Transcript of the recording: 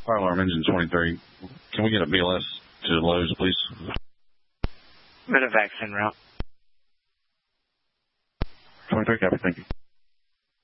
Fire alarm engine 23. Can we get a BLS to Lowe's, please? Medevacs en route. 23, copy, thank you.